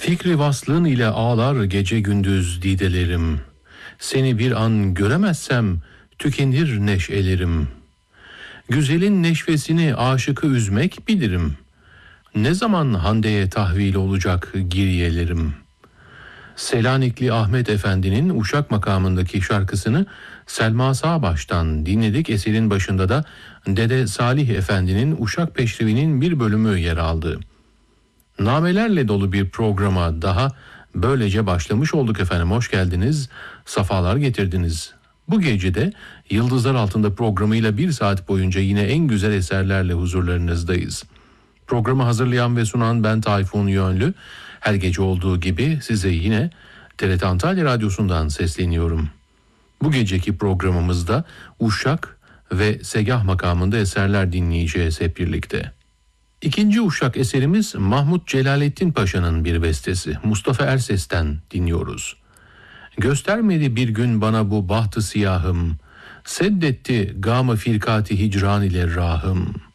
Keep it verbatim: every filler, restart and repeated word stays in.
Fikri vaslın ile ağlar gece gündüz didelerim. Seni bir an göremezsem tükenir neşelerim. Güzelin neşvesini aşıkı üzmek bilirim. Ne zaman Hande'ye tahvil olacak giriyelerim. Selanikli Ahmet Efendi'nin Uşak makamındaki şarkısını Selma Sağbaş'tan dinledik. Eserin başında da Dede Salih Efendi'nin Uşak Peşrevi'nin bir bölümü yer aldı. Namelerle dolu bir programa daha böylece başlamış olduk efendim. Hoş geldiniz, safalar getirdiniz. Bu gece de Yıldızlar Altında programıyla bir saat boyunca yine en güzel eserlerle huzurlarınızdayız. Programı hazırlayan ve sunan ben Tayfun Yönlü. Her gece olduğu gibi size yine T R T Antalya Radyosu'ndan sesleniyorum. Bu geceki programımızda Uşak ve Segah makamında eserler dinleyeceğiz hep birlikte. İkinci Uşak eserimiz Mahmut Celalettin Paşa'nın bir bestesi. Mustafa Erses'ten dinliyoruz. Göstermedi bir gün bana bu bahtı siyahım, seddetti gam-ı firkati hicran ile rahım.